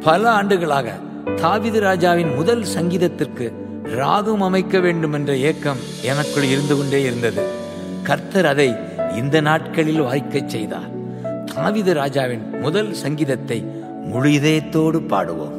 பல ஆண்டுகளாக தாவீது ராஜாவின் முதல் சங்கீதத்திற்கு ராகம் அமைக்க வேண்டும் என்ற ஏக்கம் எனக்குள் இருந்து கொண்டே இருந்தது. கர்த்தர் அதை இந்த நாட்களில் வாய்க்கச் செய்தார். தாவீது ராஜாவின் முதல் சங்கீதத்தை முழு இதயத்தோடு பாடுவோம்.